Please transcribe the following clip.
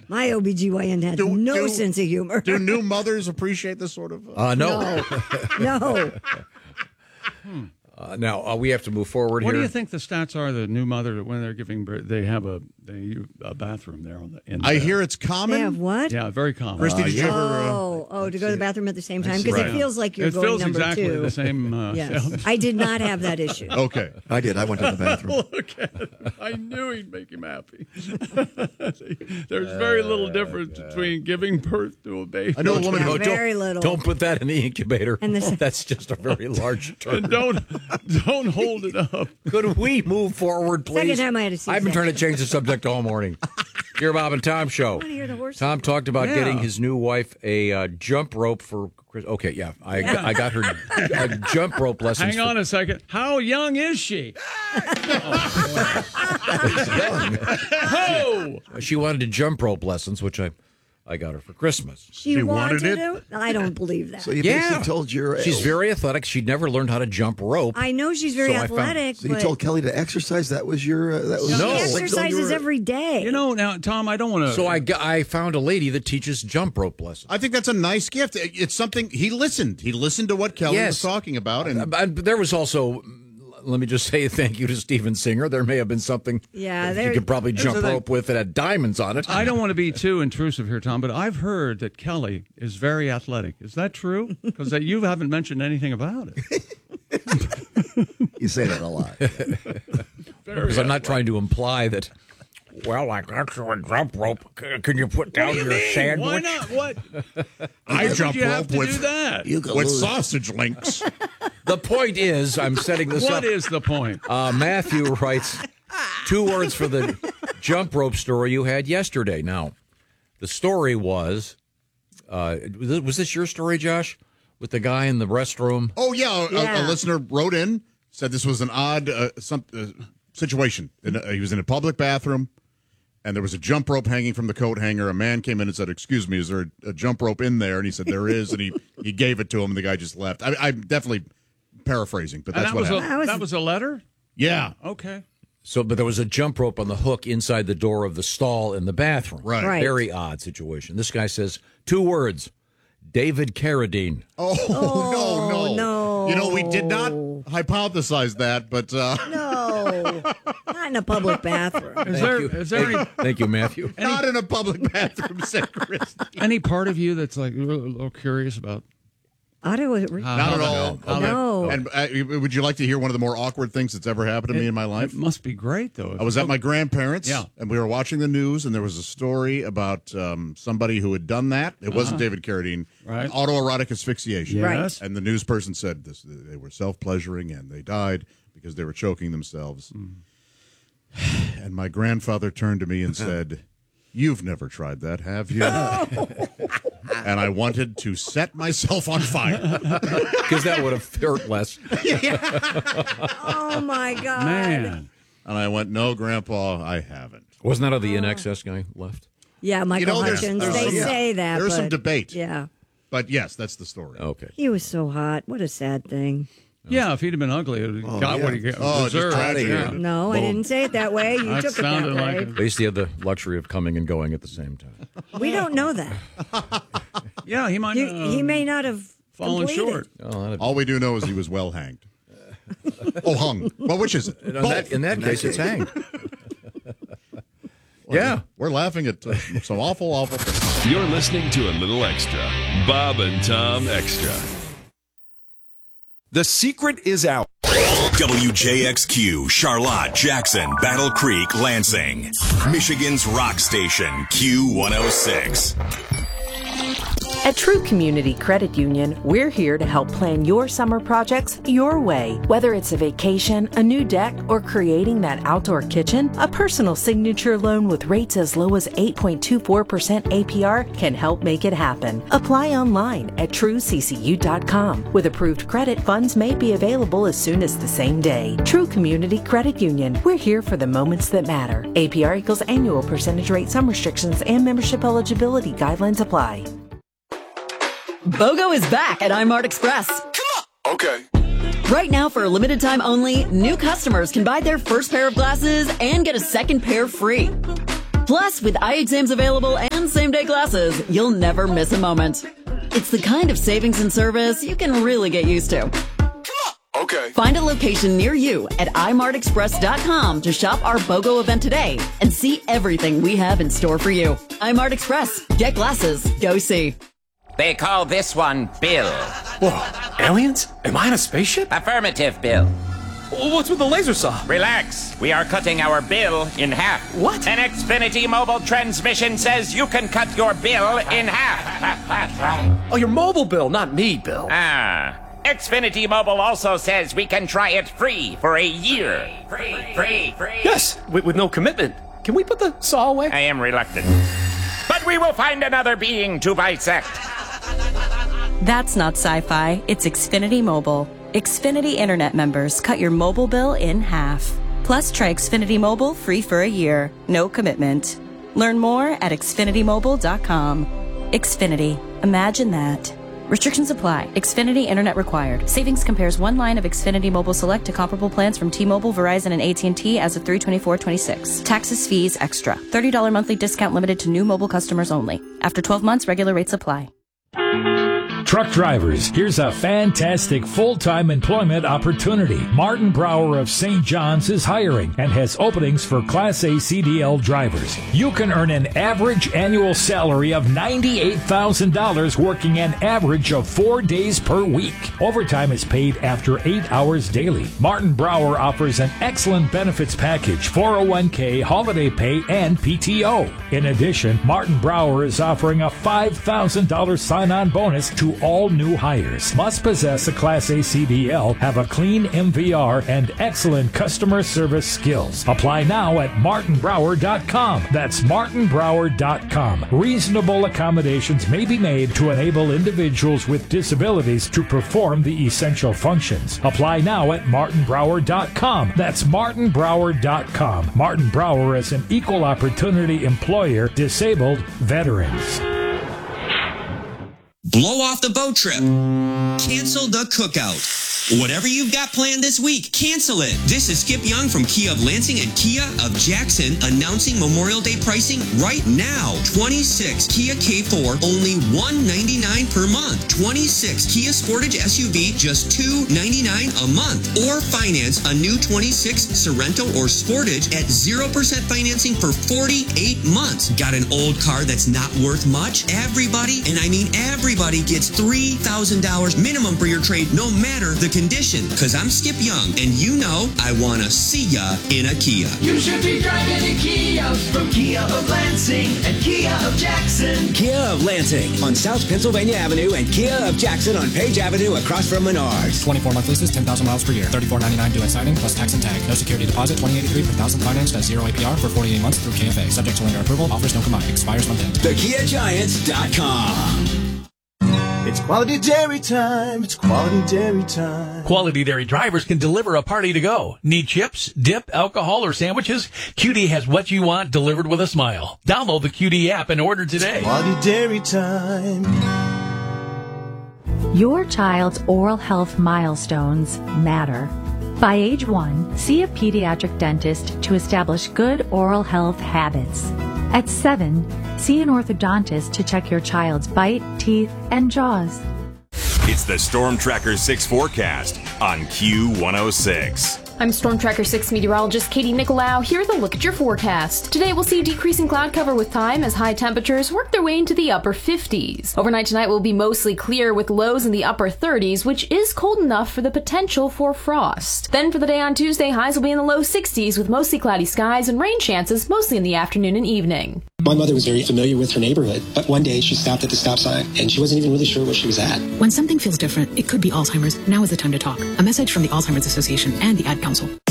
My OBGYN had no sense of humor. Do new mothers appreciate this sort of? No. Now we have to move forward What here. do you think the stats are? The new mother when they're giving birth, they have a bathroom there on the end. I hear it's common. They have what? Yeah, very common. Christy, did you ever? To go to the bathroom at the same time? Because it feels like you're it going feels number exactly two. the same. Yes. I did not have that issue. Okay. I did. I went to the bathroom. Look at it. I knew he'd make him happy. There's very little difference between giving birth to a baby. I know a woman who Very little. Don't put that in the incubator. And That's just a very large term. And don't hold it up. Could we move forward, please? Second time I had a C-section. I've been trying to change the subject all morning. Dear Bob and Tom show. I want to hear the horse. Tom talked about getting his new wife a jump rope for Christmas. Okay, yeah. I got her a jump rope lessons. Hang on a second. How young is she? Oh! She wanted jump rope lessons, which I got her for Christmas. She wanted it? to? I don't believe that. So you basically told your... She's very athletic. She'd never learned how to jump rope. I know she's very So I found- athletic. So you told Kelly to exercise? That was your... that was No. She exercises every day. You know, now, Tom, I don't want to... So I found a lady that teaches jump rope lessons. I think that's a nice gift. It's something he listened. He listened to what Kelly was talking about, and There was also, let me just say thank you to Steven Singer. There may have been something Yeah, that you could probably jump the thing. rope with that had diamonds on it. I don't want to be too intrusive here, Tom, but I've heard that Kelly is very athletic. Is that true? Because you haven't mentioned anything about it. You say that a lot. Because I'm not trying to imply that, well, like actual jump rope, can you put down your sandwich? Why not? What? I Why jump would you have rope to with do that? with sausage links. The point is, I'm setting this up. What is the point? Matthew writes 2 words for the jump rope story you had yesterday. Now, the story was this your story, Josh? With the guy in the restroom? Oh yeah, a listener wrote in, said this was an odd situation. He was in a public bathroom, and there was a jump rope hanging from the coat hanger. A man came in and said, "Excuse me, is there a jump rope in there?" And he said, "There is," and he gave it to him, and the guy just left. I'm definitely paraphrasing, but that's what happened. That was a letter? Yeah. Okay. So, but there was a jump rope on the hook inside the door of the stall in the bathroom. Right. Very odd situation. This guy says 2 words, David Carradine. Oh, no. You know, we did not hypothesize that, but... No, not in a public bathroom. Is there any, Thank you, Matthew. not in a public bathroom, said Christy. any part of you that's like a little curious about? Otto, Not at all. No. And would you like to hear one of the more awkward things that's ever happened to me in my life? It must be great, though. I was at my grandparents', Yeah. and we were watching the news, and there was a story about somebody who had done that. It wasn't David Carradine. Right. Autoerotic asphyxiation. Yes. And the news person said they were self-pleasuring, and they died because they were choking themselves. And my grandfather turned to me and said, "You've never tried that, have you?" And I wanted to set myself on fire. Because that would have hurt less. Oh, my God. Man. And I went, "No, Grandpa, I haven't." Wasn't that how the InXS guy left? Yeah, Michael Hutchins. They say that. There's some but- debate. Yeah. But yes, that's the story. Okay. He was so hot. What a sad thing. Yeah, if he'd have been ugly, it would got what he just deserved. tragedy. Yeah. No, I didn't say it that way. You That took it that sounded way. like At least he had the luxury of coming and going at the same time. We don't know that. Yeah, he might He may not have fallen completed. short. Oh, All we do know is he was well hanged. Hung. Well, which is it? Both. in that case, it's hanged. Yeah. We're laughing at some awful things. You're listening to a little extra. Bob and Tom Extra. The secret is out. WJXQ, Charlotte, Jackson, Battle Creek, Lansing. Michigan's rock station, Q106. At True Community Credit Union, we're here to help plan your summer projects your way. Whether it's a vacation, a new deck, or creating that outdoor kitchen, a personal signature loan with rates as low as 8.24% APR can help make it happen. Apply online at trueccu.com. With approved credit, funds may be available as soon as the same day. True Community Credit Union, we're here for the moments that matter. APR equals annual percentage rate. Some restrictions and membership eligibility guidelines apply. BOGO is back at iMart Express. Come on. Okay. Right now, for a limited time only, new customers can buy their first pair of glasses and get a second pair free. Plus, with eye exams available and and same-day glasses, you'll never miss a moment. It's the kind of savings and service you can really get used to. Okay. Find a location near you at imartexpress.com to shop our BOGO event today and see everything we have in store for you. iMart Express. Get glasses. Go see. They call this one Bill. Whoa, aliens? Am I in a spaceship? Affirmative, Bill. What's with the laser saw? Relax. We are cutting our bill in half. What? An Xfinity mobile transmission says you can cut your bill in half. Oh, your mobile bill, not me, Bill. Xfinity Mobile also says we can try it free for a year. Free. Yes, with no commitment. Can we put the saw away? I am reluctant. But we will find another being to bisect. That's not sci-fi. It's Xfinity Mobile. Xfinity Internet members cut your mobile bill in half. Plus, try Xfinity Mobile free for a year. No commitment. Learn more at xfinitymobile.com. Xfinity. Imagine that. Restrictions apply. Xfinity Internet required. Savings compares one line of Xfinity Mobile Select to comparable plans from T-Mobile, Verizon, and AT&T as of 3/24/26. Taxes, fees, extra. $30 monthly discount limited to new mobile customers only. After 12 months, regular rates apply. Truck drivers, here's a fantastic full-time employment opportunity. Martin Brower of St. John's is hiring and has openings for Class A CDL drivers. You can earn an average annual salary of $98,000 working an average of 4 days per week. Overtime is paid after 8 hours daily. Martin Brower offers an excellent benefits package, 401k, holiday pay, and PTO. In addition, Martin Brower is offering a $5,000 sign-on bonus to all new hires. Must possess a Class A CDL, have a clean MVR, and excellent customer service skills. Apply now at martinbrower.com. That's martinbrower.com. Reasonable accommodations may be made to enable individuals with disabilities to perform the essential functions. Apply now at martinbrower.com. That's martinbrower.com. Martin Brower is an equal opportunity employer, disabled veterans. Blow off the boat trip. Cancel the cookout. Whatever you've got planned this week, cancel it. This is Skip Young from Kia of Lansing and Kia of Jackson announcing Memorial Day pricing right now. 26 Kia K4, only $199 per month. 26 Kia Sportage SUV, just $299 a month. Or finance a new 26 Sorento or Sportage at 0% financing for 48 months. Got an old car that's not worth much? Everybody, and I mean everybody, gets $3,000 minimum for your trade, no matter the condition. Because I'm Skip Young, and you know I want to see ya in a Kia. You should be driving a Kia from Kia of Lansing and Kia of Jackson. Kia of Lansing on South Pennsylvania Avenue and Kia of Jackson on Page Avenue across from Menards. 24-month leases, 10,000 miles per year. $34.99 due at signing plus tax and tag. No security deposit. $20.83 per thousand financed at 0 APR for 48 months through KFA. Subject to lender approval. Offers don't come out. Expires month end. TheKiaGiants.com. It's quality dairy time. It's quality dairy time. Quality Dairy drivers can deliver a party to go. Need chips, dip, alcohol, or sandwiches? QD has what you want delivered with a smile. Download the QD app and order today. It's quality dairy time. Your child's oral health milestones matter. By age 1, see a pediatric dentist to establish good oral health habits. At 7, see an orthodontist to check your child's bite, teeth, and jaws. It's the Storm Tracker 6 forecast on Q106. I'm Storm Tracker 6 meteorologist Katie Nicolau. Here's a look at your forecast. Today we'll see decreasing cloud cover with time as high temperatures work their way into the upper 50s. Overnight tonight will be mostly clear with lows in the upper 30s, which is cold enough for the potential for frost. Then for the day on Tuesday, highs will be in the low 60s with mostly cloudy skies and rain chances mostly in the afternoon and evening. My mother was very familiar with her neighborhood, but one day she stopped at the stop sign and she wasn't even really sure where she was at. When something feels different, it could be Alzheimer's. Now is the time to talk. A message from the Alzheimer's Association and the Ad Council.